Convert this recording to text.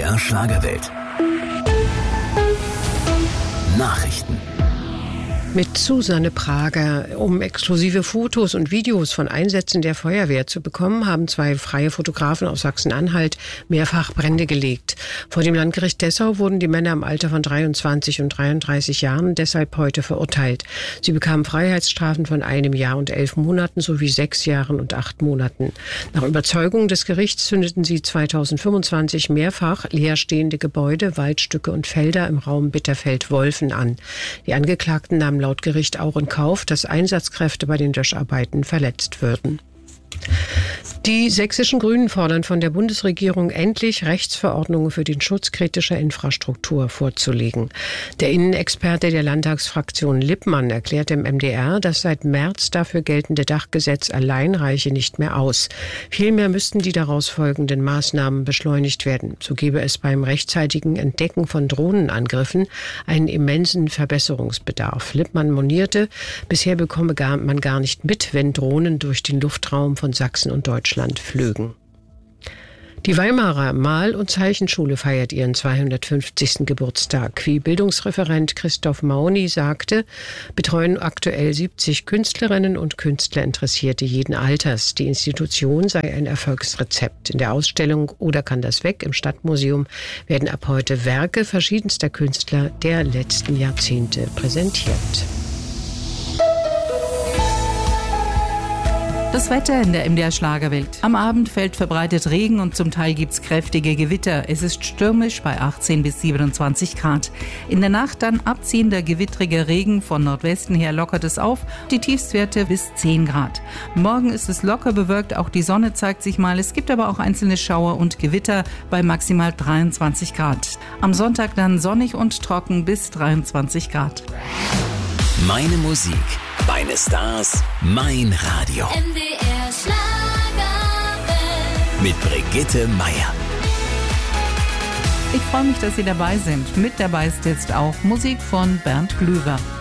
MDR Schlagerwelt. Nachrichten. Mit Susanne Prager. Um exklusive Fotos und Videos von Einsätzen der Feuerwehr zu bekommen, haben 2 freie Fotografen aus Sachsen-Anhalt mehrfach Brände gelegt. Vor dem Landgericht Dessau wurden die Männer im Alter von 23 und 33 Jahren deshalb heute verurteilt. Sie bekamen Freiheitsstrafen von 1 Jahr und 11 Monaten sowie 6 Jahren und 8 Monaten. Nach Überzeugung des Gerichts zündeten sie 2025 mehrfach leerstehende Gebäude, Waldstücke und Felder im Raum Bitterfeld-Wolfen an. Die Angeklagten nahmen laut Gericht auch in Kauf, dass Einsatzkräfte bei den Löscharbeiten verletzt würden. Die sächsischen Grünen fordern von der Bundesregierung endlich Rechtsverordnungen für den Schutz kritischer Infrastruktur vorzulegen. Der Innenexperte der Landtagsfraktion Lippmann erklärte im MDR, das seit März dafür geltende Dachgesetz allein reiche nicht mehr aus. Vielmehr müssten die daraus folgenden Maßnahmen beschleunigt werden. So gebe es beim rechtzeitigen Entdecken von Drohnenangriffen einen immensen Verbesserungsbedarf. Lippmann monierte, bisher bekomme man gar nicht mit, wenn Drohnen durch den Luftraum von Sachsen und Deutschland flögen. Die Weimarer Mal- und Zeichenschule feiert ihren 250. Geburtstag. Wie Bildungsreferent Christoph Mauni sagte, betreuen aktuell 70 Künstlerinnen und Künstler Interessierte jeden Alters. Die Institution sei ein Erfolgsrezept. In der Ausstellung Oder kann das weg im Stadtmuseum werden ab heute Werke verschiedenster Künstler der letzten Jahrzehnte präsentiert. Das Wetter in der MDR Schlagerwelt. Am Abend fällt verbreitet Regen und zum Teil gibt's kräftige Gewitter. Es ist stürmisch bei 18 bis 27 Grad. In der Nacht dann abziehender gewittriger Regen. Von Nordwesten her lockert es auf. Die Tiefstwerte bis 10 Grad. Morgen ist es locker bewölkt. Auch die Sonne zeigt sich mal. Es gibt aber auch einzelne Schauer und Gewitter bei maximal 23 Grad. Am Sonntag dann sonnig und trocken bis 23 Grad. Meine Musik, meine Stars, mein Radio. MDR Schlagerwelt. Mit Brigitte Meier. Ich freue mich, dass Sie dabei sind. Mit dabei ist jetzt auch Musik von Bernd Glüwer.